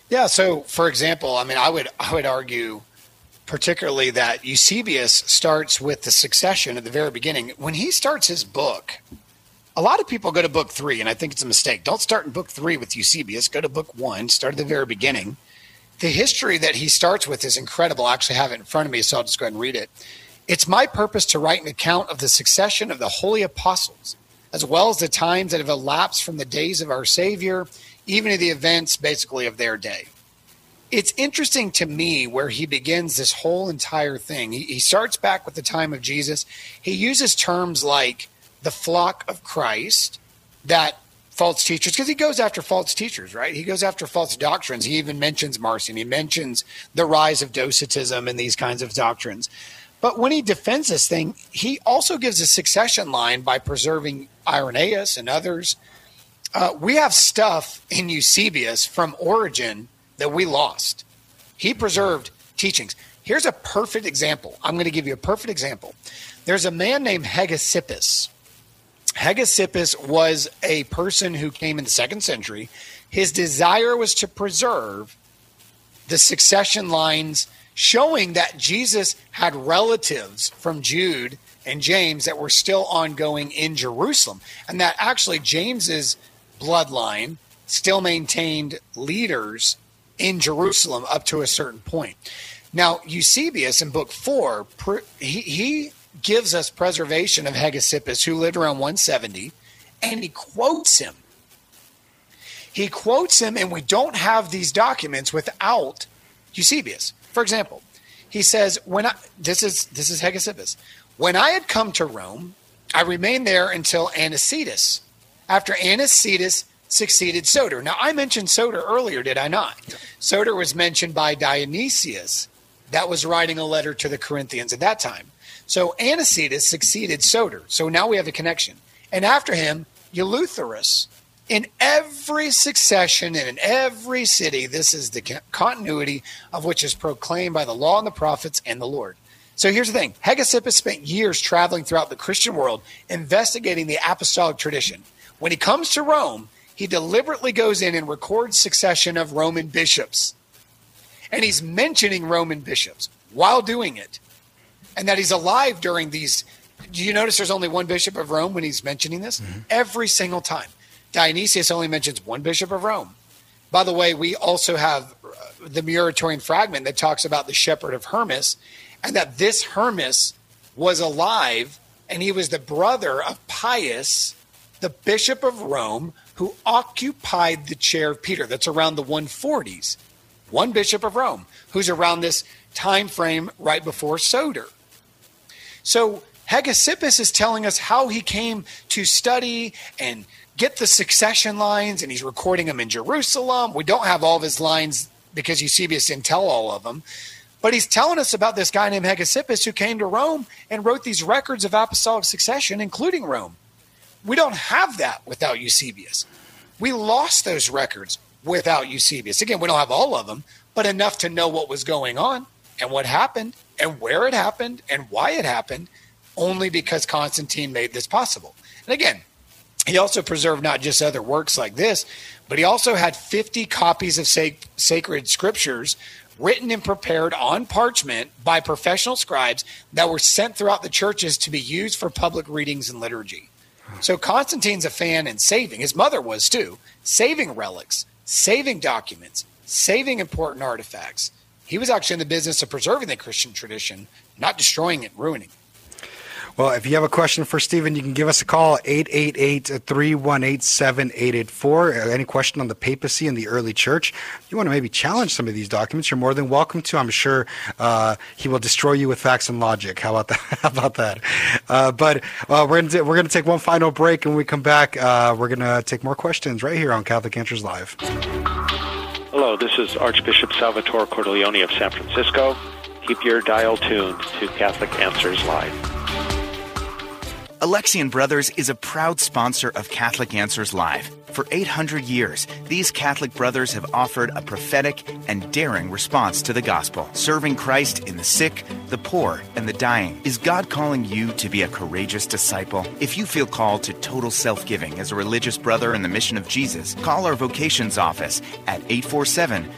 Yeah. So, for example, I mean, I would argue particularly that Eusebius starts with the succession at the very beginning. When he starts his book, a lot of people go to book 3, and I think it's a mistake. Don't start in book 3 with Eusebius. Go to book 1. Start at the very beginning. The history that he starts with is incredible. I actually have it in front of me, so I'll just go ahead and read it. It's my purpose to write an account of the succession of the holy apostles, as well as the times that have elapsed from the days of our Savior, even to the events basically of their day. It's interesting to me where he begins this whole entire thing. He starts back with the time of Jesus. He uses terms like the flock of Christ, that false teachers, because he goes after false teachers, right? He goes after false doctrines. He even mentions Marcion. He mentions the rise of Docetism and these kinds of doctrines. But when he defends this thing, he also gives a succession line by preserving Irenaeus and others. We have stuff in Eusebius from Origen that we lost. He preserved teachings. Here's a perfect example. I'm going to give you a perfect example. There's a man named Hegesippus. Hegesippus was a person who came in the 2nd century. His desire was to preserve the succession lines, showing that Jesus had relatives from Jude and James that were still ongoing in Jerusalem, and that actually James's bloodline still maintained leaders in Jerusalem up to a certain point. Now, Eusebius in book 4, he gives us preservation of Hegesippus, who lived around 170, and he quotes him. He quotes him, and we don't have these documents without Eusebius. For example, he says, this is Hegesippus. When I had come to Rome, I remained there until Anicetus. After Anicetus succeeded Soter. Now, I mentioned Soter earlier, did I not? Soter was mentioned by Dionysius, that was writing a letter to the Corinthians at that time. So Anicetus succeeded Soter. So now we have a connection. And after him, Eleutherus. In every succession and in every city, this is the continuity of which is proclaimed by the law and the prophets and the Lord. So here's the thing. Hegesippus spent years traveling throughout the Christian world, investigating the apostolic tradition. When he comes to Rome, he deliberately goes in and records succession of Roman bishops. And he's mentioning Roman bishops while doing it. And that he's alive during these. Do you notice there's only one bishop of Rome when he's mentioning this? Mm-hmm. Every single time. Dionysius only mentions one bishop of Rome. By the way, we also have the Muratorian fragment that talks about the shepherd of Hermas, and that this Hermas was alive, and he was the brother of Pius, the bishop of Rome, who occupied the chair of Peter. That's around the 140s. One bishop of Rome, who's around this time frame right before Soter. So Hegesippus is telling us how he came to study and get the succession lines, and he's recording them in Jerusalem. We don't have all of his lines because Eusebius didn't tell all of them. But he's telling us about this guy named Hegesippus who came to Rome and wrote these records of apostolic succession, including Rome. We don't have that without Eusebius. We lost those records without Eusebius. Again, we don't have all of them, but enough to know what was going on and what happened and where it happened and why it happened, only because Constantine made this possible. And again, he also preserved not just other works like this, but he also had 50 copies of sacred scriptures written and prepared on parchment by professional scribes that were sent throughout the churches to be used for public readings and liturgy. So Constantine's a fan in saving, his mother was too, saving relics, saving documents, saving important artifacts. He was actually in the business of preserving the Christian tradition, not destroying it, ruining it. Well, if you have a question for Stephen, you can give us a call, 888-318-7884. Any question on the papacy and the early church? If you want to maybe challenge some of these documents, you're more than welcome to. I'm sure he will destroy you with facts and logic. How about that? How about that? But we're going to take one final break, and when we come back, we're going to take more questions right here on Catholic Answers Live. Hello, this is Archbishop Salvatore Cordileone of San Francisco. Keep your dial tuned to Catholic Answers Live. Alexian Brothers is a proud sponsor of Catholic Answers Live. For 800 years, these Catholic brothers have offered a prophetic and daring response to the gospel, serving Christ in the sick, the poor, and the dying. Is God calling you to be a courageous disciple? If you feel called to total self-giving as a religious brother in the mission of Jesus, call our vocations office at 847